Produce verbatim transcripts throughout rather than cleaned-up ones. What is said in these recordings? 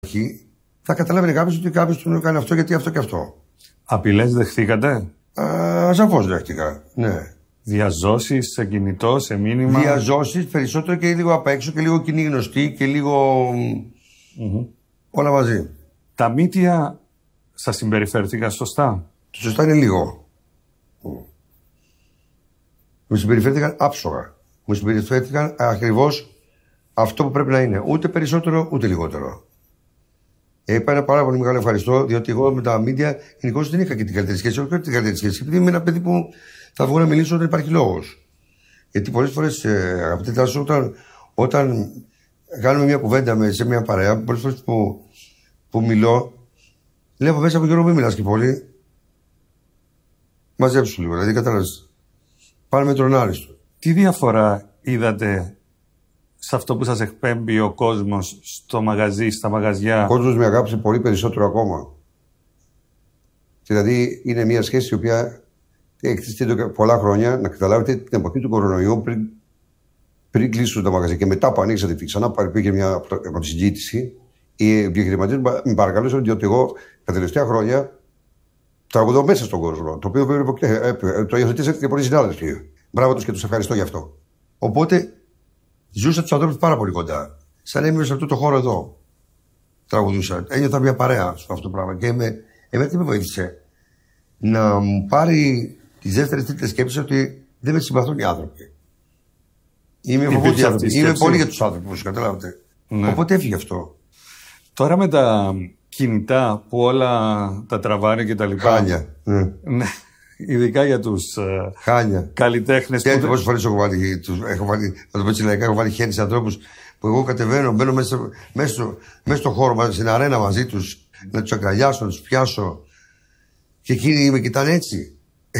θα καταλάβει κάποιο ότι κάποιο του έκανε αυτό γιατί αυτό και αυτό. Απειλές δεχθήκατε? Σαφώς δέχτηκα, ναι. Διαζώσεις σε κινητό, σε μήνυμα? Διαζώσεις περισσότερο και λίγο απ' έξω και λίγο κοινή γνωστή και λίγο. Mm-hmm. Όλα μαζί. Τα μύτια σας συμπεριφέρθηκαν σωστά? Το σωστά είναι λίγο. Μου συμπεριφέρθηκαν άψογα. Μου συμπεριφέρθηκαν ακριβώς αυτό που πρέπει να είναι. Ούτε περισσότερο ούτε λιγότερο. Ε, είπα ένα πάρα πολύ μεγάλο ευχαριστώ, διότι εγώ με τα μίντια γενικώς δεν είχα και την καλύτερη σχέση. Όχι την καλύτερη σχέση, επειδή είμαι ένα παιδί που θα βγω να μιλήσω όταν υπάρχει λόγος. Γιατί πολλές φορές, ε, αγαπητέ Τάσο, όταν, όταν κάνουμε μια κουβέντα με, σε μια παρέα, πολλές φορές που, που μιλώ, λέω μέσα από Γιώργο, μην μιλάς και πολύ. Μαζέψου λίγο, δηλαδή κατάλαβες. Πάνε με τον άριστο. Τι διαφορά είδατε σε αυτό που σας εκπέμπει ο κόσμος στο μαγαζί, στα μαγαζιά? Ο κόσμος με αγάπησε πολύ περισσότερο ακόμα. Δηλαδή είναι μια σχέση η οποία εκτίθεται εδώ πολλά χρόνια. Να καταλάβετε την εποχή του κορονοϊού, πριν, πριν κλείσουν τα μαγαζιά και μετά που ανοίξατε και ξανά πήγε μια από τη συζήτηση, οι επιχειρηματίες με παρακαλούσαν διότι εγώ τα τελευταία χρόνια τραγουδώ μέσα στον κόσμο. Το οποίο το υιοθετήσατε και πολλοί συνάδελφοι. Μπράβο τους και τους ευχαριστώ γι' αυτό. Οπότε ζούσα τους ανθρώπους πάρα πολύ κοντά. Σαν έμεινε σε αυτό το χώρο εδώ. Τραγουδούσα. Ένιωθα μια παρέα σε αυτό το πράγμα. Και με, εμένα τι με βοήθησε? Να μου πάρει τις δεύτερες τρίτες σκέψεις ότι δεν με συμπαθούν οι άνθρωποι. Είμαι, είμαι πολύ για τους άνθρωπους, καταλάβετε. Ναι. Οπότε έφυγε αυτό. Τώρα με τα κινητά που όλα τα τραβάνε και τα λοιπά. Χάλια. Ναι. Ναι. Ειδικά για τους καλλιτέχνες. Και πόσες φορές έχω βάλει, τους, έχω βάλει, να το πω έτσι λαϊκά, έχω βάλει χέρι σε ανθρώπους που εγώ κατεβαίνω, μπαίνω μέσα, μέσα, μέσα στο χώρο, στην αρένα μαζί τους, να τους αγκαλιάσω, να τους πιάσω. Και εκείνοι με κοιτάνε έτσι.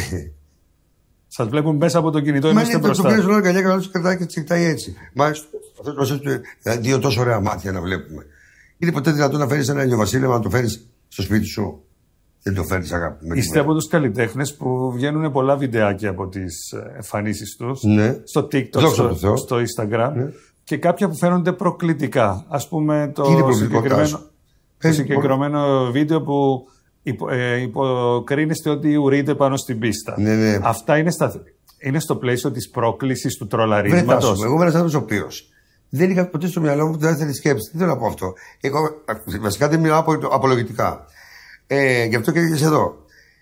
Σας βλέπουν μέσα από το κινητό ή μέσα μπροστά? Μα είναι το πιάνεις αγκαλιά και να τους κρατάει και τους κοιτάει έτσι. Μα αυτό το δύο τόσο ωραία μάτια να βλέπουμε. Είναι ποτέ δυνατόν να φέρεις ένα ηλιοβασίλεμα να το φέρεις στο σπίτι σου? Δεν το φέρνεις, αγάπη. Είστε από τους καλλιτέχνες που βγαίνουν πολλά βιντεάκια από τις εμφανίσεις τους. Ναι. Στο TikTok, στο, στο Instagram. Ναι. Και κάποια που φαίνονται προκλητικά. Ας πούμε το συγκεκριμένο, το συγκεκριμένο βίντεο που υπο, ε, υποκρίνεστε ότι ουρείτε πάνω στην πίστα. Ναι, ναι. Αυτά είναι, στα, είναι στο πλαίσιο της πρόκλησης του τρολαρίσματος. Εγώ είμαι ένας άνθρωπος ο οποίος δεν είχα ποτέ στο μυαλό μου δεύτερη σκέψη. Τι θέλω να πω αυτό? Εγώ, βασικά δεν μιλάω απολογητικά. Ε, γι' αυτό και είσαι εδώ.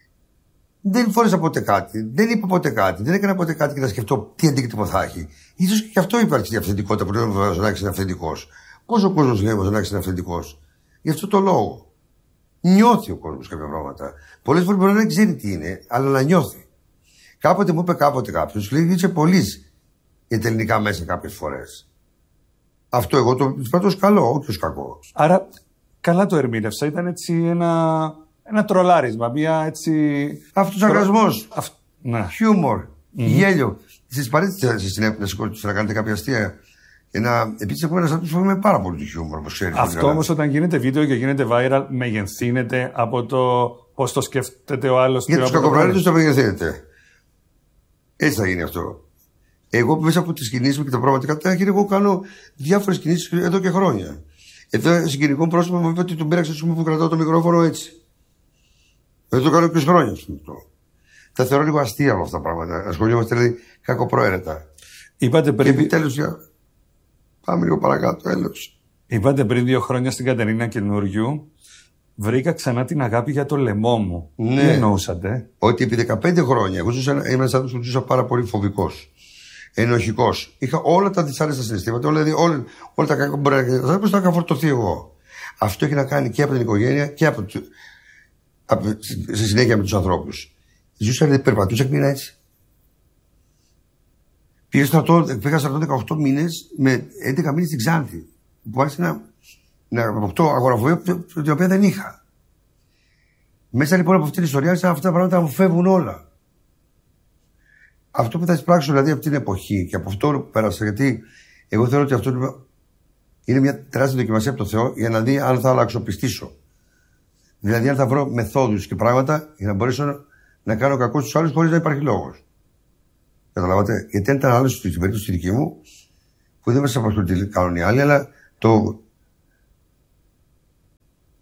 Δεν φόρεσα ποτέ κάτι, δεν είπα ποτέ κάτι, δεν έκανα ποτέ κάτι και να σκεφτώ τι αντίκτυπο θα έχει. Ίσως και αυτό υπάρχει η αυθεντικότητα που λέει ο Βασιλάκης είναι αυθεντικός. Πώς ο κόσμος λέει ο Βασιλάκης είναι αυθεντικός? Γι' αυτό το λόγο. Νιώθει ο κόσμος κάποια πράγματα. Πολλές φορές μπορεί να δεν ξέρει τι είναι, αλλά να νιώθει. Κάποτε μου είπε κάποτε κάποιος, λέει είσαι πολύ για τα ελληνικά μέσα κάποιες φορές. Αυτό εγώ το πράττω ως καλό, όχι ως κακό. Άρα. Καλά το ερμήνευσα. Ήταν έτσι ένα, ένα τρολάρισμα. Μια έτσι. Αυτοσαρκασμός. Αυ... Ναι. Χιούμορ. Mm-hmm. Γέλιο. Στις παρέσεις να σηκώσετε να κάνετε κάποια αστεία. Να... Επίσης, έχω ένα άνθρωπο που με πάρα πολύ χιούμορ, όπως ξέρεις. Αυτό όμως όταν γίνεται βίντεο και γίνεται viral, μεγενθύνεται από το πώς το σκέφτεται ο άλλος. Για τους κακοπραγμάτες το μεγενθύνεται. Έτσι θα γίνει αυτό. Εγώ μέσα από τις κινήσεις μου και τα πραγματικά τάχυρα, εγώ κάνω διάφορες κινήσεις εδώ και χρόνια. Εδώ συγκεκριτικό πρόσωπο μου είπε ότι τον πήραξε πούμε, που κρατάω το μικρόφωνο έτσι. Δεν το κάνω είκοσι χρόνια. Τα θεωρώ λίγο αστεία από αυτά τα πράγματα. Ασχολιόμαστε δηλαδή κακοπροαίρετα. Είπατε πριν. Και επιτέλους για. Πάμε λίγο παρακάτω, έλεος. Είπατε πριν δύο χρόνια στην Κατερίνα Καινούριου, βρήκα ξανά την αγάπη για το λαιμό μου. Ναι. Τι εννοούσατε? Ότι επί δεκαπέντε χρόνια εγώ ζούσα, ήμουν ένας άνθρωπος που ζούσα πάρα πολύ φοβικός. Ενοχικός. Είχα όλα τα δυσάρεστα συναισθήματα, όλα, δηλαδή, όλα, όλα τα κακά που μπορεί να κάνει. Πώς θα είχα φορτωθεί εγώ. Αυτό έχει να κάνει και από την οικογένεια και από, από, στη συνέχεια με τους ανθρώπους. Ζούσα, δηλαδή, περπατούσα και μείνα έτσι. Πήγα στρατό, πήγα στρατό δεκαοκτώ μήνες με έντεκα μήνες στην Ξάνθη. Που άρχισε να, να αποκτώ αγοραφοβία την οποία δεν είχα. Μέσα λοιπόν από αυτή την ιστορία, αυτά τα πράγματα μου φεύγουν όλα. Αυτό που θα εισπράξω δηλαδή από την εποχή και από αυτό που πέρασα, γιατί εγώ θεωρώ ότι αυτό είναι μια τεράστια δοκιμασία από το Θεό για να δει αν θα αλλαξοπιστήσω. Δηλαδή αν θα βρω μεθόδους και πράγματα για να μπορέσω να κάνω κακό στους άλλους χωρίς να υπάρχει λόγος. Καταλάβατε? Γιατί αν ήταν άλλο στην περίπτωση τη δική μου, που δεν μας απασχολεί τι κάνουν οι άλλοι, αλλά το,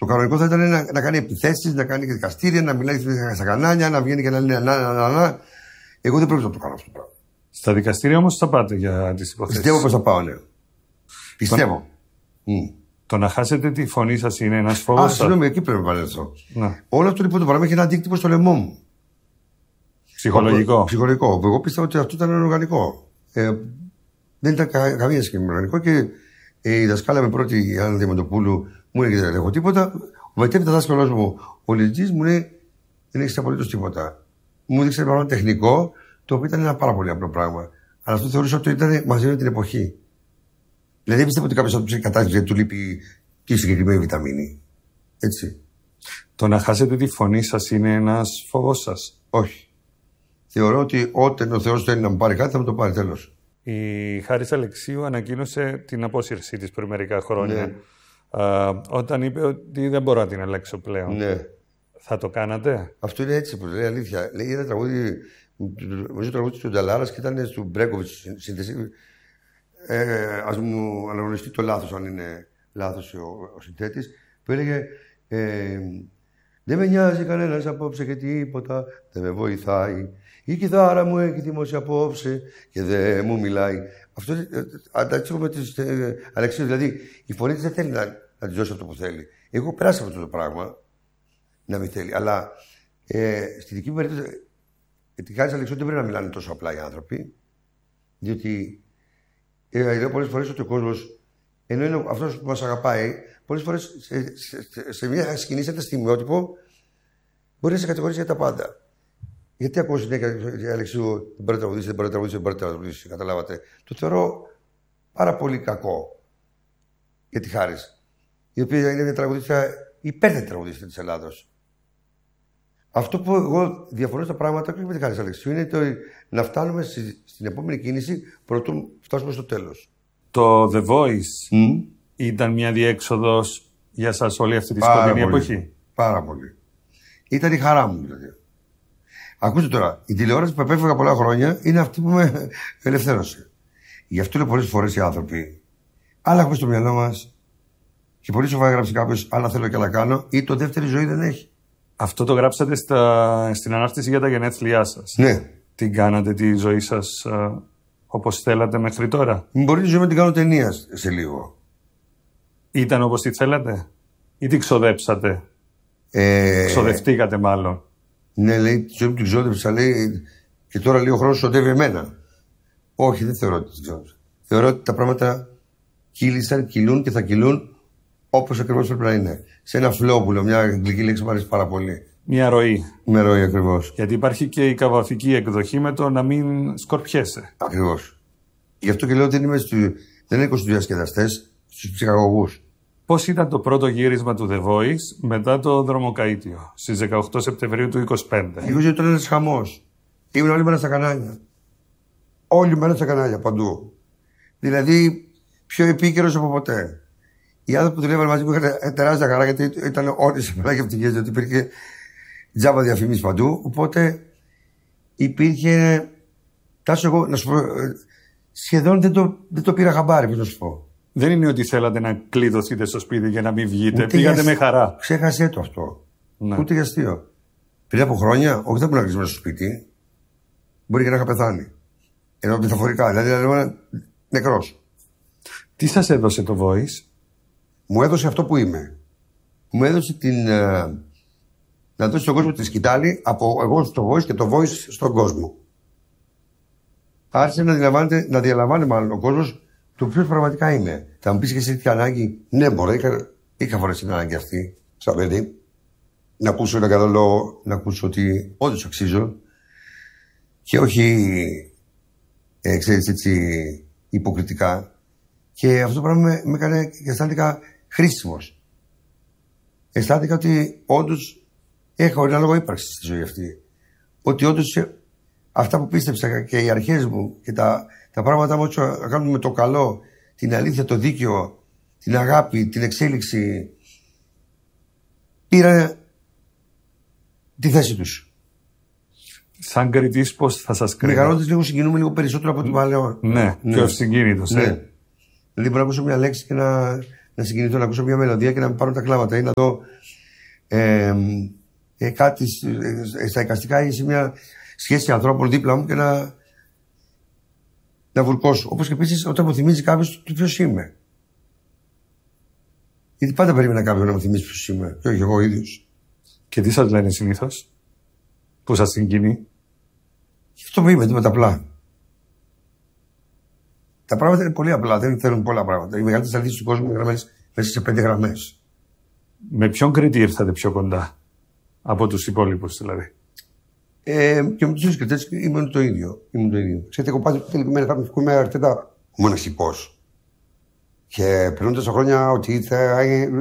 κανονικό θα ήταν να, να κάνει επιθέσεις, να κάνει δικαστήρια, να μιλάει στα κανάλια, να βγαίνει και να λέει να, να, να, να. Εγώ δεν πρόκειται να το κάνω αυτό το πράγμα. Στα δικαστήρια όμως θα πάτε για τις υποθέσεις. Πιστεύω πως θα πάω, ναι. Πιστεύω. Το, mm. το να χάσετε τη φωνή σας είναι ένας φόβος. Α, συγγνώμη, εκεί πρέπει να παρέλθω. Όλο αυτό λοιπόν το πράγμα έχει ένα αντίκτυπο στο λαιμό μου. Ψυχολογικό. Ψυχολογικό. Εγώ πίστευα ότι αυτό ήταν οργανικό. Ε, δεν ήταν κα, καμία σχέση με οργανικό και ε, η δασκάλα με πρώτη, η Άννα Διαμαντοπούλου, μου έλεγε δεν έχω τίποτα. Ο μετέπειτα δάσκαλος μου, ο Λιτζής, μου λέει δεν έχεις απολύτως τίποτα. Μου δείξε ένα πράγμα τεχνικό, το οποίο ήταν ένα πάρα πολύ απλό πράγμα. Αλλά αυτό θεωρούσα ότι ήταν μαζί με την εποχή. Δηλαδή δεν πιστεύω ότι κάποιος θα του ψάξει κατάσταση γιατί του λείπει και η συγκεκριμένη βιταμίνη. Έτσι. Το να χάσετε τη φωνή σας είναι ένας φόβος σας? Όχι. Θεωρώ ότι όταν ο Θεός θέλει να μου πάρει κάτι θα μου το πάρει, τέλος. Η Χάρις Αλεξίου ανακοίνωσε την απόσυρσή της πριν μερικά χρόνια. Ναι. Α, όταν είπε ότι δεν μπορώ να την αλλάξω πλέον. Ναι. Θα το κάνατε? Αυτό είναι έτσι που λέει αλήθεια. Λέει ένα τραγούδι, νομίζω τραγούδι του Νταλάρας και ήταν του Μπρέκοβιτς σύνθεση. Ε, ας μου αναγνωριστεί το λάθος, αν είναι λάθος ο, ο συνθέτης, που έλεγε ε, δεν με νοιάζει κανένας απόψε και τίποτα δεν με βοηθάει. Η κιθάρα μου έχει θυμώσει απόψε και δεν μου μιλάει. Αυτό αντάξω με τις ε, Αλεξίου. Δηλαδή η φωνή της δεν θέλει να, να της δώσει αυτό που θέλει. Εγώ περάσα αυτό το πράγμα να μην θέλει. Αλλά ε, στη δική μου περίπτωση τη Χάρις Αλεξίου δεν πρέπει να μιλάνε τόσο απλά οι άνθρωποι. Διότι ε, λέω πολλές φορές ότι ο κόσμος, ενώ είναι αυτός που μας αγαπάει, πολλές φορές σε, σε, σε, σε μια σκηνή, σε ένα στιγμιότυπο, μπορεί να σε κατηγορήσει για τα πάντα. Γιατί ακούω συνέχεια, Αλεξίου, δεν μπορεί να τραγουδήσει, δεν μπορεί να τραγουδήσει, δεν μπορεί να τραγουδήσει, καταλάβατε. Το θεωρώ πάρα πολύ κακό για τη Χάρις, η οποία είναι μια τραγουδίστρια, υπέρθετη τραγουδίστρια της Ελλάδος. Αυτό που εγώ διαφωνώ στα πράγματα, όχι με τη Χάρις Αλεξίου, είναι το να φτάνουμε στη, στην επόμενη κίνηση προτού φτάσουμε στο τέλος. Το The Voice mm. ήταν μια διέξοδος για σας όλη αυτή τη σκοτεινή εποχή? Πάρα πολύ. Ήταν η χαρά μου δηλαδή. Ακούστε τώρα, η τηλεόραση που επέφυγα πολλά χρόνια είναι αυτή που με ελευθέρωσε. Γι' αυτό είναι πολλές φορές οι άνθρωποι, άλλα έχουμε στο μυαλό μας και πολύ σοβαρά γράψει κάποιος, άλλα θέλω και άλλα κάνω, ή το δεύτερη ζωή δεν έχει. Αυτό το γράψατε στα, στην ανάρτηση για τα γενέθλιά σας. Ναι. Την κάνατε τη ζωή σας α, όπως θέλατε μέχρι τώρα? Μπορεί τη ζωή να την κάνω ταινία σε λίγο. Ήταν όπως τη θέλατε ή την ξοδέψατε? Ε... Ξοδευτήκατε μάλλον. Ναι, λέει, τη ζωή μου την ξόδεψα, λέει, και τώρα λέει ο χρόνος ξοδεύει εμένα. Όχι, δεν θεωρώ ότι την ξόδεψα. Θεωρώ ότι τα πράγματα κύλησαν, κυλούν και θα κυλούν όπως ακριβώς πρέπει να είναι. Σε ένα flow που λέω, μια αγγλική λέξη μου αρέσει πάρα πολύ. Μια ροή. Μια ροή ακριβώς. Γιατί υπάρχει και η καβαφική εκδοχή με το να μην σκορπιέσαι. Ακριβώς. Γι' αυτό και λέω ότι δεν είμαι στου, δεν έχω στους διασκεδαστές, στους ψυχαγωγούς. Πώς ήταν το πρώτο γύρισμα του The Voice μετά το δρομοκαΐτιο, στις δεκαοκτώ Σεπτεμβρίου του είκοσι πέντε? Εγώ ήταν ένας χαμός. Ήμουν όλη μέρα στα κανάλια. Όλη μέρα στα κανάλια, παντού. Δηλαδή, πιο επίκαιρος από ποτέ. Οι άνθρωποι που δουλεύαν μαζί μου είχαν τεράστια χαρά γιατί ήταν όλοι σε πολλά και ευτυχίες, γιατί υπήρχε τζάμπα διαφημίσεις παντού. Οπότε υπήρχε. Τάσο, εγώ να σου πω. Σχεδόν δεν το, δεν το πήρα χαμπάρι, πώς να σου πω. Δεν είναι ότι θέλατε να κλειδωθείτε στο σπίτι για να μην βγείτε. Ούτε πήγατε για... με χαρά. Ξέχασέ το αυτό. Ναι. Ούτε για αστείο. Πριν από χρόνια, όχι δεν ήμουν κλεισμένο στο σπίτι. Μπορεί και να είχα πεθάνει. Ενώ μεταφορικά. Δηλαδή, ήμουν νεκρός. Τι σας έδωσε το Voice? Μου έδωσε αυτό που είμαι. Μου έδωσε την. Ε, να δώσει στον κόσμο τη σκητάλη από εγώ στο Voice και το Voice στον κόσμο. Άρχισε να διαλαμβάνεται, να διαλαμβάνει μάλλον ο κόσμος το ποιο πραγματικά είναι. Θα μου πει και εσύ τι ανάγκη. Ναι, μπορεί, είχα, είχα φορέσει την ανάγκη αυτή, σαν παιδί. Να ακούσω ένα καλό λόγο, να ακούσω ότι όντως αξίζω. Και όχι, ε, ξέρεις, έτσι, υποκριτικά. Και αυτό το πράγμα με, με έκανε και αισθάνθηκα χρήσιμος. Αισθάνθηκα ότι όντως έχω ένα λόγο ύπαρξης στη ζωή αυτή. Ότι όντως αυτά που πίστεψα και οι αρχές μου και τα, τα πράγματα μου να κάνουν με το καλό, την αλήθεια, το δίκαιο, την αγάπη, την εξέλιξη, πήραν τη θέση τους. Σαν κριτής πώς θα σας κρίνω? Μεγαλώντας λίγο συγκινούμε λίγο περισσότερο από ό,τι παλαιό. Ναι, ναι, πιο ευσυγκίνητος. Ναι. Ε. Δηλαδή μπορώ να ακούσω μια λέξη και να, να συγκινηθώ, να ακούσω μια μελωδία και να με πάρουν τα κλάματα ή να δω ε, ε, κάτι ε, στα εικαστικά ή σε μια σχέση ανθρώπων δίπλα μου και να, να βουλκώσω. Όπως και επίσης όταν μου θυμίζει κάποιος το ποιος είμαι. Γιατί πάντα περίμενα κάποιον να μου θυμίσει ποιος είμαι, και όχι εγώ ίδιος. Και τι σας λένε συνήθως, που σας συγκινεί? Αυτό που είμαι, τίποτα απλά. Τα πράγματα είναι πολύ απλά, δεν θέλουν πολλά πράγματα. Οι μεγαλύτερες αλήθειες του κόσμου είναι γραμμένες μέσα σε πέντε γραμμές. Με ποιον κριτή ήρθατε πιο κοντά από τους υπόλοιπους, δηλαδή? Ε, και με τους κριτές ήμουν το ίδιο. Ήμουν το ίδιο. Ξέρετε, εγώ πάντα τελικμένα είμαι αρκετά μοναχικός. Και πριν τόσα χρόνια ότι ήθελα.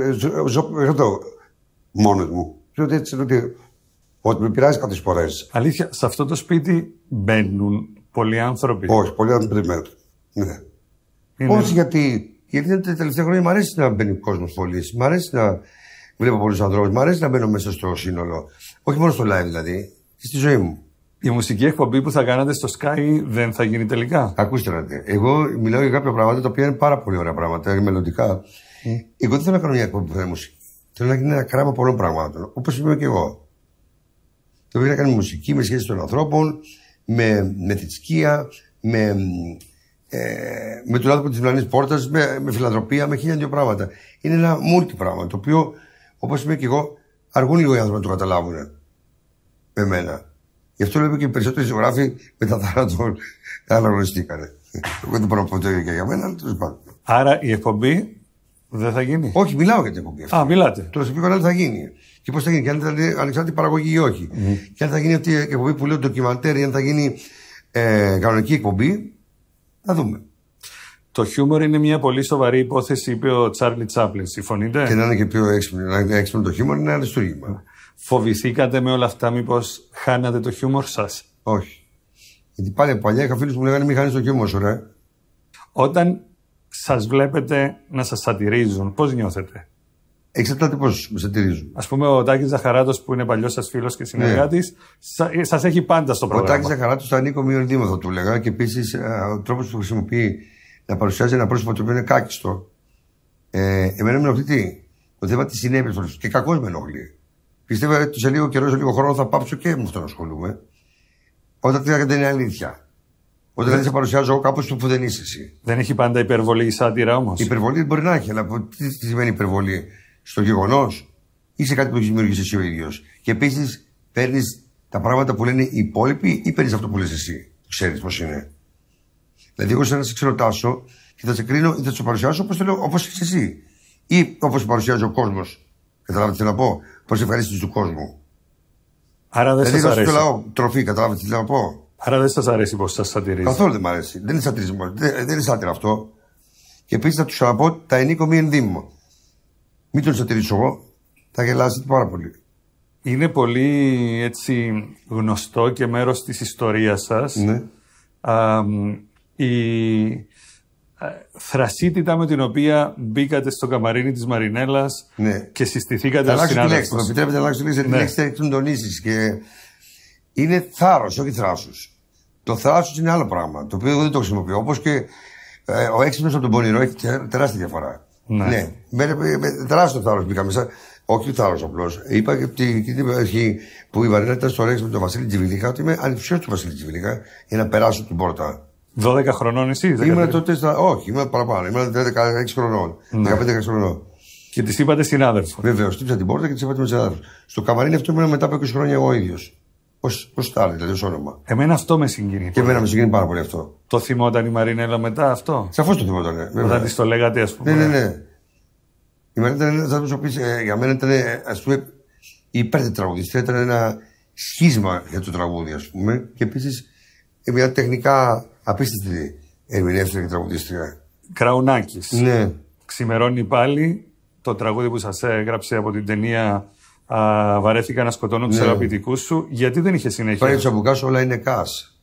Ζω μόνος μου. Ότι έτσι, ότι. Ότι με πειράζει κάποιες φορές. Αλήθεια, σε αυτό το σπίτι μπαίνουν πολλοί άνθρωποι? Όχι, πολλοί άνθρωποι δεν μπαίνουν. Ναι. Όχι γιατί. Γιατί τα τελευταία χρόνια μου αρέσει να μπαίνει ο κόσμος πολύ. Μ' αρέσει να βλέπω πολλούς ανθρώπους. Μ' αρέσει να μπαίνω μέσα στο σύνολο. Όχι μόνο στο live δηλαδή. Και στη ζωή μου. Η μουσική εκπομπή που θα κάνατε στο Sky δεν θα γίνει τελικά? Ακούστε να δείτε. Εγώ μιλάω για κάποια πράγματα τα οποία είναι πάρα πολύ ωραία πράγματα, μελλοντικά. Mm. Εγώ δεν θέλω να κάνω μια εκπομπή που θα είναι μουσική. Θέλω να γίνει ένα κράμα πολλών πραγμάτων. Όπως είμαι και εγώ. Το οποίο να κάνει μουσική με σχέση των ανθρώπων, με, με θρησκεία, με, ε, με τον άνθρωπο τη διπλανής πόρτας, με, με φιλανθρωπία, με χίλια δύο πράγματα. Είναι ένα multi πράγμα το οποίο, όπως είμαι και εγώ, αργούν λίγο οι άνθρωποι να το καταλάβουν. Με μένα. Γι' αυτό λέω και οι περισσότεροι ζωγράφοι με τα θάνατον αναγνωριστήκανε. Εγώ δεν μπορώ να πω το ίδιο και για μένα, αλλά τέλος πάντων. Άρα η εκπομπή δεν θα γίνει? Όχι, μιλάω για την εκπομπή αυτή. Α, μιλάτε. Το να σου πει κανένα θα γίνει. Και πώς θα γίνει, και αν θα είναι ανεξάρτητη παραγωγή ή όχι. Mm. Και αν θα γίνει αυτή η εκπομπή που λέω ντοκιμαντέρ ή αν θα γίνει ε, κανονική εκπομπή, θα δούμε. Το χιούμορ είναι μια πολύ σοβαρή υπόθεση, είπε ο Τσάρλι Τσάπλιν. Συμφωνείτε? Και να είναι και πιο έξυπνο, να είναι έξυπνο το χιούμορ είναι ένα αριστούργημα. Φοβηθήκατε με όλα αυτά, μήπως χάνατε το χιούμορ σας? Όχι. Γιατί πάλι παλιά είχα φίλους που μου λέγανε μην χάνεις το χιούμορ σου, ρε. Όταν σας βλέπετε να σας σατυρίζουν, πώς νιώθετε? Εξαρτάται πώς με σατυρίζουν. Ας πούμε, ο Τάκης Ζαχαράτος, που είναι παλιός σας φίλος και συνεργάτης, ναι, σας έχει πάντα στο πρόγραμμα. Ο Τάκης Ζαχαράτος θα ανήκω μείον δήμο, θα του λέγα. Και επίσης ο τρόπος που χρησιμοποιεί να παρουσιάζει ένα πρόσωπο το οποίο είναι κάκιστο. Ε, εμένα με ενοχλεί τι. Το θέμα τη συνέπεια και κακώς με ενοχλεί. Πιστεύω ότι σε λίγο καιρό, σε λίγο χρόνο θα πάψω και με αυτό να ασχολούμαι. Όταν δεν είναι αλήθεια. Όταν δεν σε παρουσιάζω εγώ κάπως που δεν είσαι εσύ. Δεν έχει πάντα υπερβολή η σάτυρα όμως? Η υπερβολή μπορεί να έχει, αλλά τι, τι σημαίνει υπερβολή? Στο γεγονός ή σε κάτι που έχει δημιουργήσει εσύ ο ίδιος. Και επίσης παίρνεις τα πράγματα που λένε οι υπόλοιποι ή παίρνεις αυτό που λες εσύ. Ξέρεις πώς είναι. Δηλαδή, εγώ σαν να σε ξεροτάσω και θα σε κρίνω ή θα σε παρουσιάσω όπως θέλω, όπως είσαι εσύ. Ή όπως παρουσιάζει ο κόσμος. Καταλάβετε τι να πω? Προς ευχαρίστηση του κόσμου. Άρα δεν δηλαδή, σας αρέσει. Δηλαδή, λαό τροφή, καταλάβετε τι να πω. Άρα δεν σας αρέσει πως σας σατυρίζει? Καθόλου δεν μ' αρέσει. Δεν είναι σατυρισμό. Δεν, δεν είναι σάτυρα αυτό. Και επίσης θα του ξαναπώ, τα ενίκο μη ενδύμω. Μην τον σατυρίσω εγώ, θα γελάσετε πάρα πολύ. Είναι πολύ έτσι γνωστό και μέρος της ιστορίας σας. Ναι. Α, η θρασίτητα με την οποία μπήκατε στο καμαρίνι της Μαρινέλας, ναι, και συστηθήκατε ως συνάδελφος. Θα επιτρέπετε να αλλάξω τη λέξη, γιατί η λέξη έχει τονίσεις και είναι θάρρος, όχι θράσος. Το θράσος είναι άλλο πράγμα, το οποίο εγώ δεν το χρησιμοποιώ. Όπως και ε, ο έξυπνος από τον πονηρό έχει τεράστια διαφορά. Ναι, ναι. Με, με, με τεράστιο θάρρος μπήκα μέσα. Όχι θάρρος απλώς. Είπα και την αρχή που η Μαρίνα ήταν στο Ρέξ με τον Βασίλη Τζιβιλίκα ότι είμαι ανυψιός του Βασίλη Τζιβιλίκα για να περάσω την πόρτα. δώδεκα χρονών εσύ? Ήμουν τότε στα... Όχι, ήμουν παραπάνω. Ήμουν δεκαέξι χρονών. Ναι. δεκαπέντε χρονών. Και τη είπατε συνάδελφο? Βεβαίως, χτύπησα την πόρτα και τη είπατε με συνάδελφο. Στο καμαρίνι αυτό ήμουν μετά από είκοσι χρόνια εγώ ίδιος. Πώς τα δηλαδή, ως όνομα. Εμένα αυτό με συγκινεί. Και εμένα με συγκινεί πάρα πολύ αυτό. Το θυμόταν η Μαρινέλα μετά αυτό? Σαφώς το θυμόταν. Ναι, όταν τη το λέγατε, ας πούμε. Ναι, ναι, ναι. Η Μαρινέλα ήταν ένας άνθρωπος ο οποίος ε, για μένα ήταν, ας πούμε, η υπέρτετραγουδίστρια. Ήταν ένα σχίσμα για το τραγούδι, ας πούμε. Και επίσης μια τεχνικά απίστευτη ερμηνεύτρια και τραγουδίστρια. Κραουνάκης. Ναι. Ξημερώνει πάλι, το τραγούδι που σας έγραψε από την ταινία α, Βαρέθηκα να σκοτώνω τους, ναι, αγαπητικούς σου. Γιατί δεν είχε συνέχεια? Πάει του Αμπουκάς, όλα είναι κας.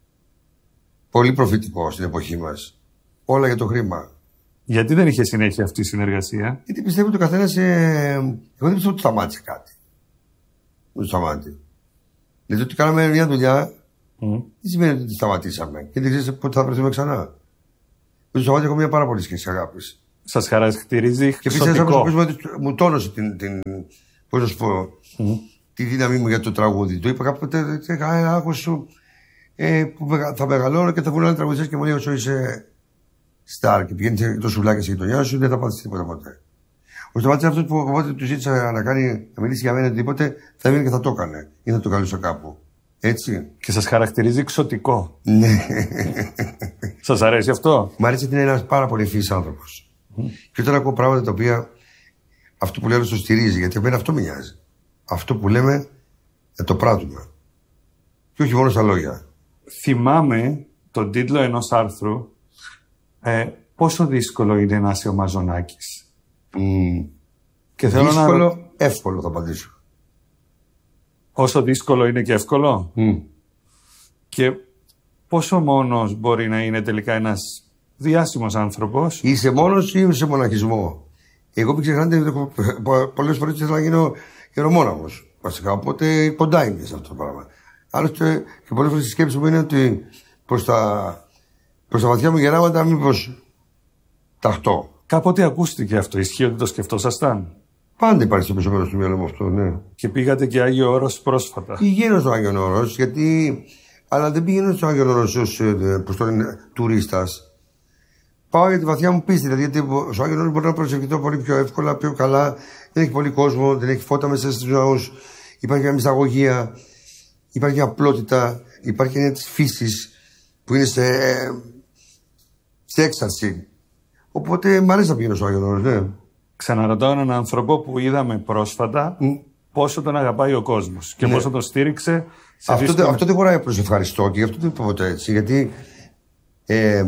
Πολύ προφητικό στην εποχή μας. Όλα για το χρήμα. Γιατί δεν είχε συνέχεια αυτή η συνεργασία? Γιατί πιστεύω ότι ο καθένας. Ε... Εγώ δεν πιστεύω ότι σταμάτησε κάτι. Δεν το σταμάτη. Δηλαδή ότι κάναμε μια δουλειά. Mm. Δεν σημαίνει ότι σταματήσαμε. Και δεν ξέρεις πότε θα βρεθούμε ξανά. Με το σταμάτη έχω μια πάρα πολύ σχέση αγάπης. Σας χαρακτηρίζει και εξωτικό. Και επίσης μου τόνωσε την, την, πώς να σου πω, mm. τη δύναμή μου για το τραγούδι. Του είπα κάποτε, άκουσα ε, που θα μεγαλώνω και θα βγουν άλλοι τραγουδιστές και μου λέει όσο είσαι στάρ και πηγαίνεις το σουβλάκι στη γειτονιά σου, δεν θα πάθεις τίποτα ποτέ. Ο Σταμάτης αυτός που όποτε του ζήτησα να, κάνει, να μιλήσει για μένα τίποτε, θα βγαίνει και θα το έκανε ή θα το καλούσε κάπου. Έτσι. Και σας χαρακτηρίζει εξωτικό. Ναι. Σας αρέσει αυτό? Μ' αρέσει ότι είναι ένας πάρα πολύ ευφυής άνθρωπος. Mm. Και όταν ακούω πράγματα τα οποία αυτό που λέω το στηρίζει, γιατί εμένα αυτό με νοιάζει. Αυτό που λέμε να το πράττουμε. Και όχι μόνο στα λόγια. Θυμάμαι τον τίτλο ενός άρθρου ε, πόσο δύσκολο είναι να είσαι ο Μαζονάκης. Mm. Και θέλω δύσκολο, να... εύκολο θα απαντήσω. Όσο δύσκολο είναι και εύκολο. Mm. Και πόσο μόνος μπορεί να είναι τελικά ένας διάσημος άνθρωπος. Είσαι μόνος ή είσαι μοναχισμό? Εγώ μην ξεχνάτε, πολλές φορές ήθελα να γίνω γερομόναχος. Βασικά, οπότε κοντά είμαι σε αυτό το πράγμα. Άλλωστε, και πολλές φορές η σκέψη μου είναι ότι προς τα, προς τα βαθιά μου γεράματα, μήπως ταχτώ. Κάποτε ακούστηκε αυτό, ισχύει ότι το σκεφτόσασταν? Πάντα υπάρχει στο πίσω μέρος του μυαλού μου αυτό, ναι. Και πήγατε και Άγιο Όρος πρόσφατα? Πηγαίνω στο Άγιο Όρος, γιατί. Αλλά δεν πηγαίνω στο Άγιο Όρος ως τουρίστας. Πάω για τη βαθιά μου πίστη. Δηλαδή, γιατί στο Άγιο Όρος μπορώ να προσευχηθώ πολύ πιο εύκολα, πιο καλά. Δεν έχει πολύ κόσμο, δεν έχει φώτα μέσα στους ναούς. Υπάρχει μια μυσταγωγία, υπάρχει μια απλότητα, υπάρχει μια της φύσης που είναι σε, σε έξαρση. Οπότε μ' αρέσει να πηγαίνω στο Άγιο Όρος, ναι. Ξαναρωτάω έναν άνθρωπο που είδαμε πρόσφατα mm. πόσο τον αγαπάει ο κόσμος και ναι. πόσο τον στήριξε. Σε αυτό, δύσκολες... αυτό δεν χωράει να προσευχαριστώ και γι' αυτό δεν είπα ποτέ έτσι. Γιατί ε,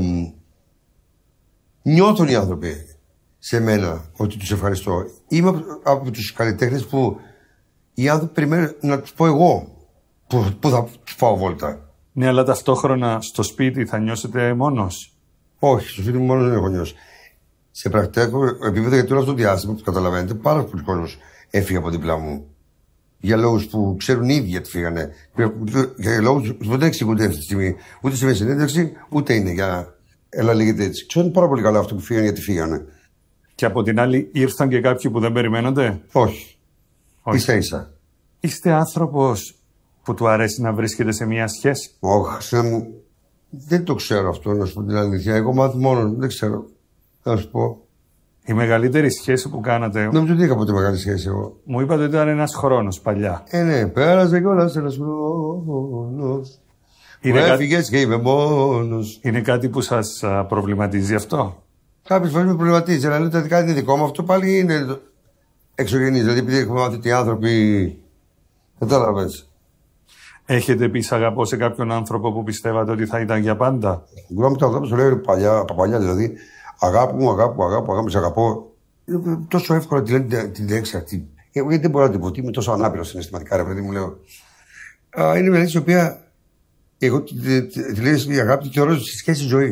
νιώθουν οι άνθρωποι σε μένα ότι τους ευχαριστώ. Είμαι από, από τους καλλιτέχνες που οι άνθρωποι περιμένουν να τους πω εγώ που, που θα τους πάω βόλτα. Ναι, αλλά ταυτόχρονα στο σπίτι θα νιώσετε μόνος? Όχι, στο σπίτι μου μόνος δεν έχω νιώσει. Σε πρακτικό επίπεδο, γιατί όλο αυτό το διάστημα που καταλαβαίνετε, πάρα πολλοί κόσμος έφυγε από δίπλα μου. Για λόγους που ξέρουν οι ίδιοι γιατί φύγανε. Για λόγους που δεν εξηγούνται αυτή τη στιγμή. Ούτε σε μια συνέντευξη, ούτε είναι για. Έλα, λέγεται έτσι. Ξέρουν πάρα πολύ καλά αυτό που φύγανε γιατί φύγανε. Και από την άλλη, ήρθαν και κάποιοι που δεν περιμένονται? Όχι. Όχι. Ίσα ίσα. Είστε άνθρωπος που του αρέσει να βρίσκεται σε μια σχέση? Όχι, μου. Δεν το ξέρω αυτό, να σου πω την αλήθεια. Εγώ μάθω μόνο, δεν ξέρω. Θα σου πω. Η μεγαλύτερη σχέση που κάνατε. Νομίζω ότι είχα ποτέ μεγάλη σχέση εγώ. Μου είπατε ότι ήταν ένας χρόνος παλιά. Ε, ναι, πέρασε κιόλας ένας χρόνος. Μου έφυγες και είμαι μόνος. Είναι κάτι που σας προβληματίζει αυτό? Κάποιες φορές με προβληματίζει, αλλά λέω ότι κάτι είναι δικό μου. Αυτό πάλι είναι εξωγενής. Δηλαδή, επειδή έχουμε μάθει ότι οι άνθρωποι. Κατάλαβες. Έχετε πει σ' αγαπώ σε κάποιον άνθρωπο που πιστεύατε ότι θα ήταν για πάντα? Γουρά μου τα αγάπη, το λέω παλιά, από παλιά δηλαδή. Αγάπη μου, αγάπη μου, αγάπη μου, αγάπη μου, σε αγαπώ. Είναι τόσο εύκολα τη λένε την λέξη αυτή. Εγώ γιατί δεν μπορώ να την πω, είμαι τόσο ανάπηρο συναισθηματικά, ρε παιδί μου, λέω. Α, είναι μια λέξη η οποία εγώ τη, τη, τη, τη λέω η αγάπη τη θεωρώ στη σχέση ζωή.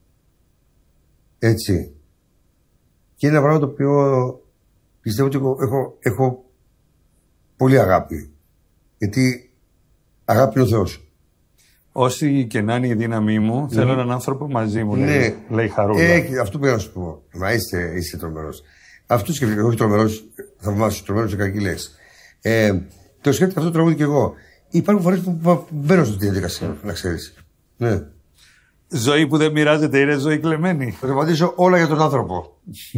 Έτσι. Και είναι ένα πράγμα το οποίο πιστεύω ότι έχω, έχω, έχω πολύ αγάπη. Γιατί αγάπη είναι ο Θεός. Όσοι και να είναι η δύναμή μου, mm. θέλω έναν άνθρωπο μαζί μου, ναι. λέει, λέει Χαρούλα. Ε, αυτό πήγα να σου πω. Μα είστε, είστε τρομερός. Αυτό σκέφτηκα, όχι τρομερός, θαυμάσου, τρομερός και κακή λες. Ε, το σκέφτηκα αυτό το τραγούδι κι εγώ. Υπάρχουν φορές που, που, που μπαίνω στη διαδικασία, να ξέρεις. Ναι. Ζωή που δεν μοιράζεται είναι ζωή κλεμμένη. Θα απαντήσω όλα για τον άνθρωπο.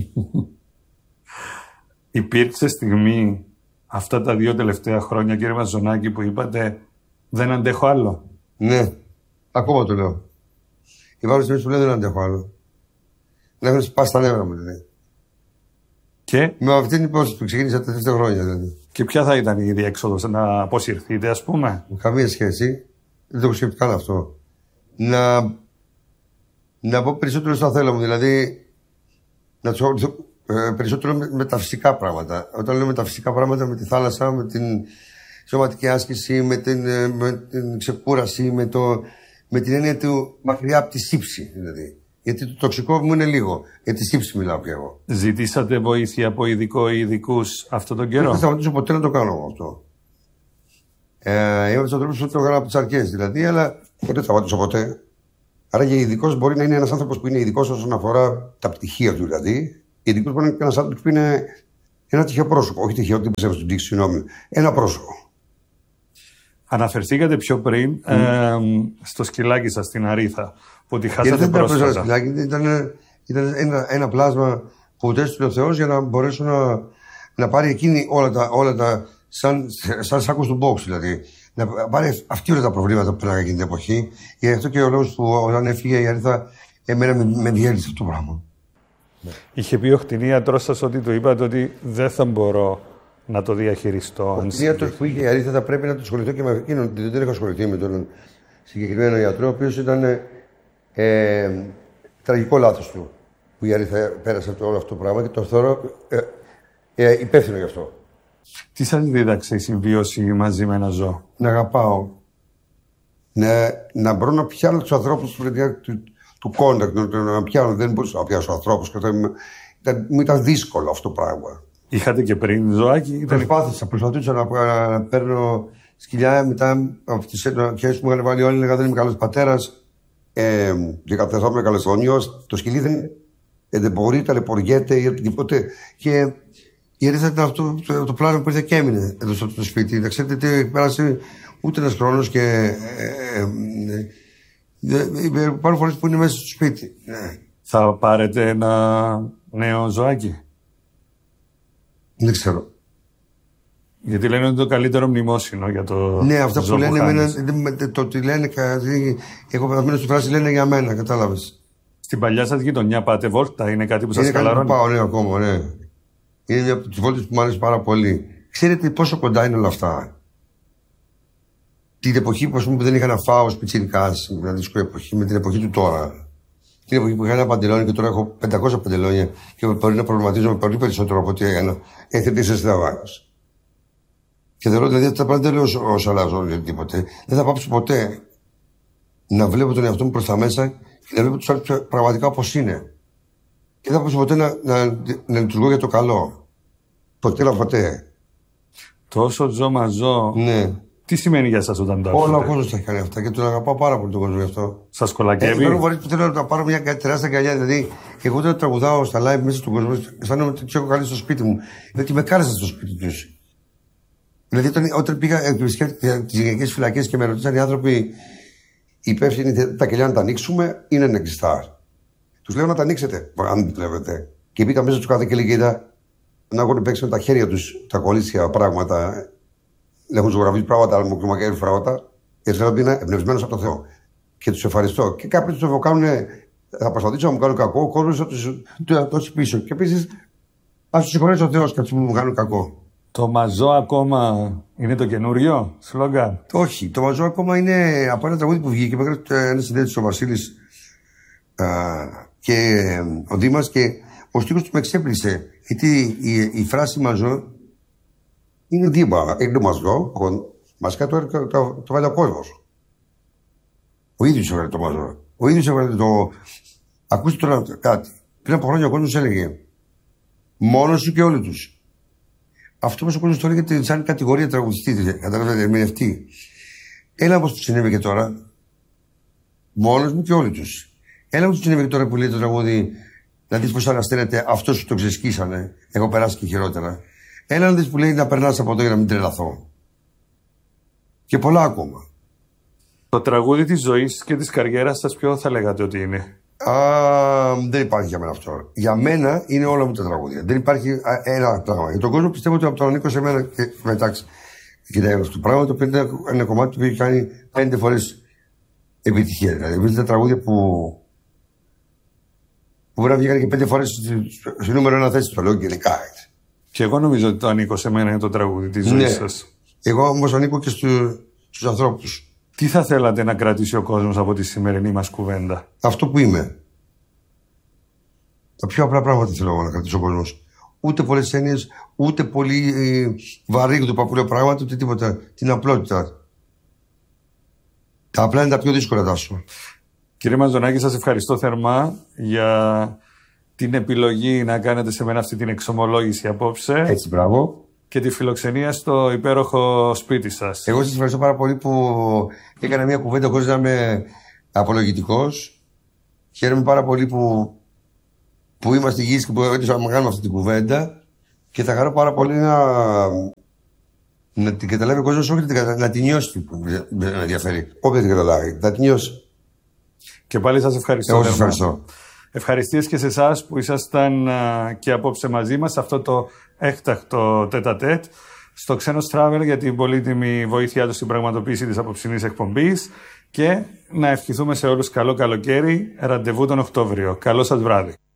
Υπήρξε στιγμή αυτά τα δύο τελευταία χρόνια, κύριε Μαζονάκη, που είπατε δεν αντέχω άλλο? Ναι, ακόμα το λέω. Υπάρχουν στιγμές που λέω δεν αντέχω άλλο. Να έχουν σπάσει τα νεύρα μου δηλαδή. Και? Με αυτή την υπόθεση που ξεκίνησα τα τελευταία χρόνια δηλαδή. Και ποια θα ήταν η διέξοδος, να αποσυρθείτε, ας πούμε? Καμία σχέση. Δεν το έχω σκεφτεί καν αυτό. Να, να πω περισσότερο στα θέλω μου, δηλαδή να του ε, περισσότερο με, με τα φυσικά πράγματα. Όταν λέω με τα φυσικά πράγματα, με τη θάλασσα, με την σωματική άσκηση, με την, με την ξεκούραση, με, το, με την έννοια του μακριά από τη σύψη δηλαδή. Γιατί το τοξικό μου είναι λίγο. Για τη σύψη μιλάω πια εγώ. Ζητήσατε βοήθεια από ειδικό ή ειδικούς αυτόν τον καιρό? Δεν θα σταματήσω ποτέ να το κάνω αυτό. Ε, είμαι στον τρόπο που το έκανα από τις αρχές δηλαδή, αλλά ποτέ θα σταματήσω ποτέ. Άρα για ειδικός μπορεί να είναι ένας άνθρωπος που είναι ειδικός όσον αφορά τα πτυχία του δηλαδή, Ειδικός μπορεί να είναι ένας άνθρωπος που είναι ένα τυχαίο πρόσωπο. Όχι τυχαίο, δεν πιστεύω στην τύχη, συγγνώμη. Ένα πρόσωπο. Αναφερθήκατε πιο πριν mm. ε, στο σκυλάκι σας, στην Αρίθα, που τη χάσατε πρόσφατα. Δεν ήταν σκυλάκι, ήταν, ήταν ένα, ένα πλάσμα που τέστησε ο Θεός για να μπορέσω να, να πάρει εκείνη όλα τα, όλα τα σαν, σαν σάκος του box δηλαδή. Να πάρει αυτή όλα τα προβλήματα που πέραγα εκείνη την εποχή. Γι' αυτό και ο λόγος που όταν έφυγε η Αρίθα, εμένα με, με διέλυσε αυτό το πράγμα. Είχε πει ο κτηνίατρος σας ότι του είπατε ότι δεν θα μπορώ να το διαχειριστώ. Ο κτηνίατρος που είχε η Αρίθα θα πρέπει να το ασχοληθώ και με εκείνον. Δεν έχω ασχοληθεί με τον συγκεκριμένο ιατρό, ο οποίος ήταν ε, τραγικό λάθος του. Που η Αρίθα πέρασε όλο αυτό το πράγμα και το θεωρώ ε, ε, υπεύθυνο γι' αυτό. Τι σας δίδαξε η συμβίωση μαζί με ένα ζώο? Να αγαπάω. Να, να μπορώ να πιάνω τους ανθρώπους του, του, του contact, να πιάνω. Δεν μπορούσα να πιάσω ανθρώπους. Ήταν, μου ήταν δύσκολο αυτό το πράγμα. Είχατε και πριν ζωάκι? Ήταν... Προσπάθησα, προσπαθούσα να, να, να παίρνω σκυλιά μετά από τις αρχές που μου είχαν βάλει όλοι. Έλεγα δεν είμαι καλός πατέρας. Ε, και καταθόμουν καλεσθόνιος. Το σκυλί δεν, δεν μπορεί, ταλαιπωριέται ή οτιδήποτε. Και η Αρίθα ήταν αυτό το, το πλάνο που ήρθε και έμεινε εδώ στο το σπίτι. Δεν ξέρετε τι πέρασε ούτε ένας χρόνος και. Ε, ε, ε, υπάρχουν φορές που είναι μέσα στο σπίτι. Ναι. Θα πάρετε ένα νέο ζωάκι? Δεν ξέρω. Γιατί λένε ότι είναι το καλύτερο μνημόσυνο για το. Ναι, αυτά που λένε, εμένα, το ότι λένε. Εγώ πεθαμένω στη φράση λένε για μένα, κατάλαβες. Στην παλιά σας γειτονιά πάτε βόλτα, είναι κάτι που σας χαλαρώνει? Είναι κάτι που πάω, ναι, ακόμα, ναι. Είναι μια από τις βόλτες που μου αρέσει πάρα πολύ. Ξέρετε πόσο κοντά είναι όλα αυτά? Την εποχή που, πούμε, που δεν είχα να φάω ως πιτσιρικάς, μια δύσκολη εποχή, με την εποχή του τώρα. Την εποχή που είχα ένα παντελόνι και τώρα έχω πεντακόσια παντελόνια και μπορεί να προβληματίζομαι πολύ περισσότερο από ό,τι έκανα. Έχετε είσαι συνταγάγος. Και θεωρώ δηλαδή ότι τα πράγματα δεν λέω όσο αλλάζουν τίποτε. Δεν θα πάψω ποτέ να βλέπω τον εαυτό μου προς τα μέσα και να βλέπω τους άλλους πραγματικά όπως είναι. Και δεν θα πάψω ποτέ να, να, να λειτουργώ για το καλό. Ποτέ να ποτέ. Τόσο ζω μαζό. Ναι. Τι σημαίνει για σας όταν το ακούτε? Όλο ο κόσμος τα κάνει αυτά και τον αγαπάω πάρα πολύ τον κόσμο γι' αυτό. Σας κολακεύει? Ε, φορές που θέλω να τα πάρω μια τεράστια αγκαλιά. Δηλαδή, εγώ όταν τραγουδάω στα live μέσα στον κόσμο, αισθάνομαι ότι του έχω καλέσει στο σπίτι μου. Δηλαδή με κάλεσαν στο σπίτι του. Δηλαδή, όταν, όταν πήγα επισκέφτηκα τις γυναικές φυλακές και με ρωτήσαν οι άνθρωποι υπεύθυνοι τα κελιά να τα ανοίξουμε, είναι ανεκτιστά. Τους λέω να τα ανοίξετε, αν δεν βλέπετε. Και μπήκα μέσα του κάθε και λίγα να έχουν παίξει με τα χέρια του τα κολλήσια πράγματα. Έχουν ζωγραφίσει πράγματα, αλλά μου κρυμακέρι πράγματα. Και ξέρω ότι είναι εμπνευσμένος από το Θεό. Και του ευχαριστώ. Και κάποιοι του κάνουν, θα προσπαθήσω να μου κάνουν κακό, ο κόσμο θα του δώσει πίσω. Και επίση, α του συγχωρέσει ο Θεό και αυτού που μου κάνουν κακό. Το μαζό ακόμα είναι το καινούριο σλόγγαν? Όχι. Το μαζό ακόμα είναι από ένα τραγούδι που βγήκε. Με έκανε ένα συνδέτη ο Βασίλη και ο Δήμας και ο στίχος του με εξέπλησε. Γιατί η, η φράση μαζό είναι δήμα. Είναι το μαζό, μαζικά το, το, το, το βάλει ο κόσμος. Ο ίδιος έβαλε το μαζό. Ο ίδιος έβαλε το. Ακούστε τώρα κάτι. Πριν από χρόνια ο κόσμος έλεγε μόνος σου και όλοι τους. Αυτό που ο κόσμος το έλεγε σαν κατηγορία τραγουδιστή. Καταλαβαίνετε, ερμηνευτή. Έλα όπως του συνέβη και τώρα. Μόνος μου και όλοι τους. Έλα όπως του συνέβη και τώρα που λέει το τραγούδι. Να δεις πως ανασταίνεται αυτός που το ξεσκίσανε. Έχω περάσει και χειρότερα. Έλα να δεις που λέει να περνάς από εδώ για να μην τρελαθώ. Και πολλά ακόμα. Το τραγούδι της ζωής και της καριέρας σας ποιο θα λέγατε ότι είναι? Α, δεν υπάρχει για μένα αυτό. Για μένα είναι όλα μου τα τραγούδια. Δεν υπάρχει α, ένα πράγμα. Για τον κόσμο πιστεύω ότι από τον ανήκω σε μένα και μεταξύ. Κοιτάξτε αυτό το πράγμα το οποίο είναι ένα κομμάτι που έχει κάνει πέντε φορές επιτυχία. Δηλαδή, βρίσκεται τα τραγούδια που. που μπορεί να βγήκαν και πέντε φορές στο νούμερο ένα θέση. Το λέω γενικά. Και εγώ νομίζω ότι το ανήκω σε μένα είναι το τραγούδι της ζωής ναι. σας. Εγώ όμως ανήκω και στου, στους ανθρώπους. Τι θα θέλατε να κρατήσει ο κόσμος από τη σημερινή μας κουβέντα? Αυτό που είμαι. Τα πιο απλά πράγματα θέλω να κρατήσει ο κόσμος. Ούτε πολλές έννοιες, ούτε πολύ ε, βαρύγδουπα που λέω πράγματα, ούτε τίποτα. Την απλότητα. Τα απλά είναι τα πιο δύσκολα, Τάσο. Κύριε Μαζονάκη, σας ευχαριστώ θερμά για την επιλογή να κάνετε σε μένα αυτή την εξομολόγηση απόψε. Έτσι, μπράβο. Και τη φιλοξενία στο υπέροχο σπίτι σας. Εγώ σας ευχαριστώ πάρα πολύ που έκανα μια κουβέντα χωρίς να είμαι απολογητικός. Χαίρομαι πάρα πολύ που που είμαστε υγιείς και που έτυχαμε να κάνουμε αυτή την κουβέντα. Και θα χαρώ πάρα πολύ να, να την καταλάβει ο κόσμος, όχι να, να την νιώσει. Δεν με ενδιαφέρει. Όποια την καταλάβει, θα την νιώσει. Και πάλι σας ευχαριστώ. Εγώ σας ευχαριστώ. Ευχαριστίες και σε εσάς που ήσασταν και απόψε μαζί μας σε αυτό το έκτακτο τέτα-τέτ στο Ξένος Travel για την πολύτιμη βοήθειά του στην πραγματοποίηση της απόψινής εκπομπής και να ευχηθούμε σε όλους καλό καλοκαίρι, ραντεβού τον Οκτώβριο. Καλό σας βράδυ.